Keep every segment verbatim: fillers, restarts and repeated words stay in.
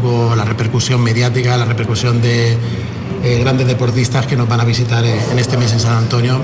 poco la repercusión mediática, la repercusión de eh, grandes deportistas que nos van a visitar eh, en este mes en San Antonio.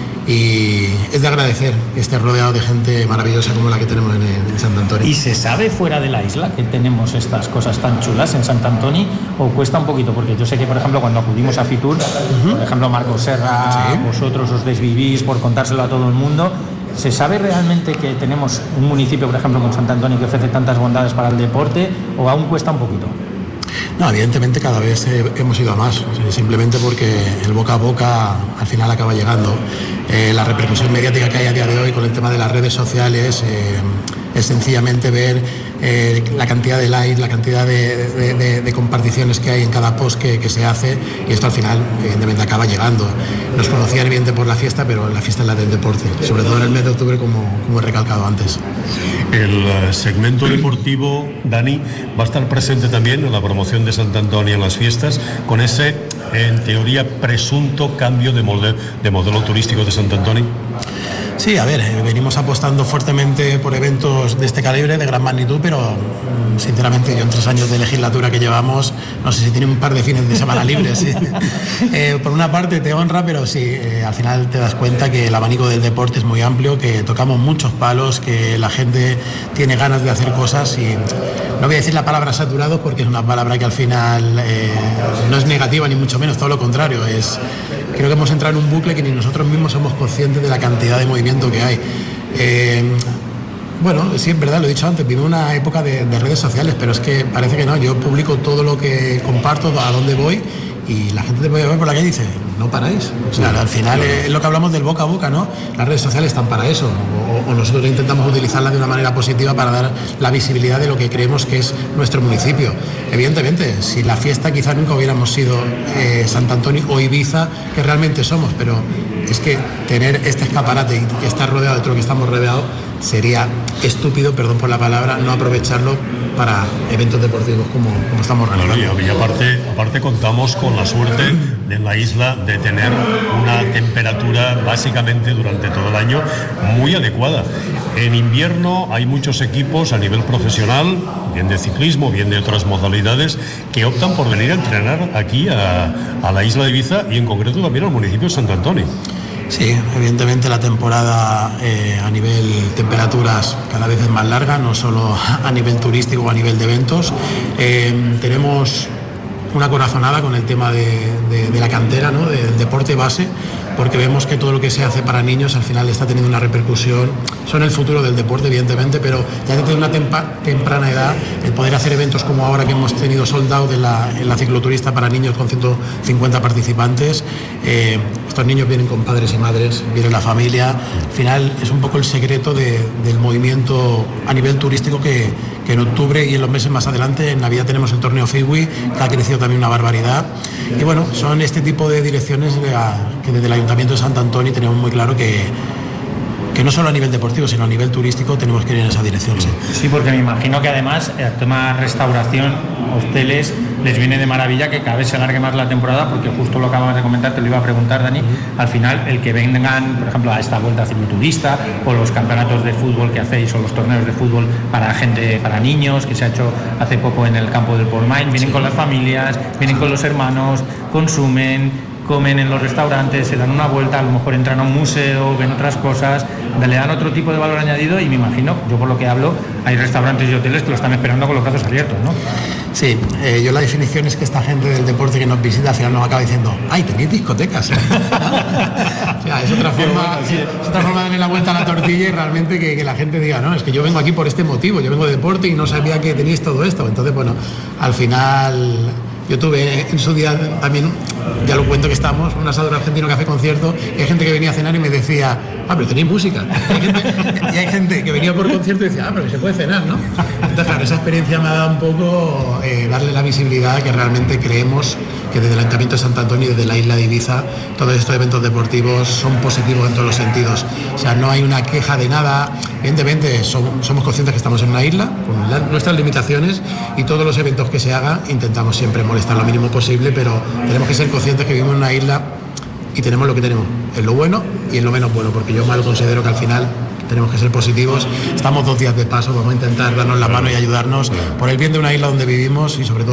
Y es de agradecer que esté rodeado de gente maravillosa como la que tenemos en, en Sant Antoni. ¿Y se sabe fuera de la isla que tenemos estas cosas tan chulas en Sant Antoni o cuesta un poquito? Porque yo sé que, por ejemplo, cuando acudimos a Fitur, uh-huh. por ejemplo, Marcos Serra, ¿sí? vosotros os desvivís por contárselo a todo el mundo. ¿Se sabe realmente que tenemos un municipio, por ejemplo, con Sant Antoni, que ofrece tantas bondades para el deporte o aún cuesta un poquito? No, evidentemente cada vez eh, hemos ido a más, simplemente porque el boca a boca al final acaba llegando. Eh, la repercusión mediática que hay a día de hoy con el tema de las redes sociales eh, es sencillamente ver eh, la cantidad de likes, la cantidad de, de, de, de comparticiones que hay en cada post que, que se hace, y esto al final evidentemente acaba llegando. Nos conocían evidentemente por la fiesta, pero la fiesta es la del deporte, sobre todo en el mes de octubre, como, como he recalcado antes. El segmento deportivo, Dani, va a estar presente también en la promoción de Sant Antoni en las fiestas, con ese, en teoría, presunto cambio de modelo, de modelo turístico de Sant Antoni. Sí, a ver, eh, venimos apostando fuertemente por eventos de este calibre, de gran magnitud, pero sinceramente yo en tres años de legislatura que llevamos, no sé si tiene un par de fines de semana libres. ¿Sí? eh, por una parte te honra, pero sí, eh, al final te das cuenta que el abanico del deporte es muy amplio, que tocamos muchos palos, que la gente tiene ganas de hacer cosas, y no voy a decir la palabra saturado porque es una palabra que al final eh, no es negativa ni mucho menos, todo lo contrario, es... Creo que hemos entrado en un bucle que ni nosotros mismos somos conscientes de la cantidad de movimiento que hay. Eh, bueno, sí, es verdad, lo he dicho antes, vivo una época de, de redes sociales, pero es que parece que no, yo publico todo lo que comparto, a dónde voy, y la gente te puede ver por la calle y dice, no paráis. O sea, al final es lo que hablamos del boca a boca, ¿no? Las redes sociales están para eso, o, o nosotros intentamos utilizarlas de una manera positiva para dar la visibilidad de lo que creemos que es nuestro municipio. Evidentemente, si la fiesta quizás nunca hubiéramos sido eh, Sant Antoni o Ibiza, que realmente somos, pero es que tener este escaparate y estar rodeado de todo lo que estamos rodeados, sería estúpido, perdón por la palabra, no aprovecharlo para eventos deportivos como, como estamos realizando. Claro, y aparte, aparte contamos con la suerte de la isla de tener una temperatura básicamente durante todo el año muy adecuada. En invierno hay muchos equipos a nivel profesional, bien de ciclismo, bien de otras modalidades, que optan por venir a entrenar aquí a, a la isla de Ibiza y en concreto también al municipio de Sant Antoni. Sí, evidentemente la temporada eh, a nivel temperaturas cada vez es más larga, no solo a nivel turístico o a nivel de eventos. Eh, tenemos una corazonada con el tema de, de, de la cantera, ¿no? Del deporte base, porque vemos que todo lo que se hace para niños al final está teniendo una repercusión. Son el futuro del deporte, evidentemente, pero ya desde una tempa, temprana edad, el poder hacer eventos como ahora que hemos tenido sold out en la, en la cicloturista para niños con ciento cincuenta participantes, eh, estos niños vienen con padres y madres, viene la familia. Al final es un poco el secreto de, del movimiento a nivel turístico que, que en octubre y en los meses más adelante, en Navidad tenemos el torneo Fiwi, que ha crecido también una barbaridad. Y bueno, son este tipo de direcciones de la, que desde el Ayuntamiento de Sant Antoni tenemos muy claro que, que no solo a nivel deportivo, sino a nivel turístico tenemos que ir en esa dirección. Sí, sí, porque me imagino que además el tema restauración, hoteles, les viene de maravilla que cada vez se alargue más la temporada, porque justo lo acabas de comentar, te lo iba a preguntar, Dani, uh-huh. Al final el que vengan, por ejemplo, a esta vuelta cicloturista o los campeonatos de fútbol que hacéis o los torneos de fútbol para gente, para niños, que se ha hecho hace poco en el campo del Portmain, vienen sí. con las familias, vienen con los hermanos, consumen, comen en los restaurantes, se dan una vuelta, a lo mejor entran a un museo, ven otras cosas, le dan otro tipo de valor añadido, y me imagino, yo por lo que hablo, hay restaurantes y hoteles que lo están esperando con los brazos abiertos, ¿no? Sí, eh, yo la definición es que esta gente del deporte que nos visita al final nos acaba diciendo, ¡ay, tenéis discotecas! O sea, es otra forma, es otra forma de darle la vuelta a la tortilla y realmente que, que la gente diga, no, es que yo vengo aquí por este motivo, yo vengo de deporte y no sabía que teníais todo esto. Entonces, bueno, al final... Yo tuve en su día también, ya lo cuento que estamos, un asador argentino que hace concierto, y hay gente que venía a cenar y me decía, ah, pero tenéis música. Y hay gente, y hay gente que venía por concierto y decía, ah, pero que se puede cenar, ¿no? Entonces, claro, esa experiencia me ha dado un poco eh, darle la visibilidad que realmente creemos que desde el Ayuntamiento de Sant Antoni y desde la isla de Ibiza, todos estos eventos deportivos son positivos en todos los sentidos. O sea, no hay una queja de nada. Evidentemente, son, somos conscientes que estamos en una isla, con la, nuestras limitaciones, y todos los eventos que se hagan intentamos siempre molestar lo mínimo posible, pero tenemos que ser conscientes que vivimos en una isla y tenemos lo que tenemos, en lo bueno y en lo menos bueno, porque yo mal considero que al final tenemos que ser positivos. Estamos dos días de paso, vamos a intentar darnos la mano y ayudarnos por el bien de una isla donde vivimos y sobre todo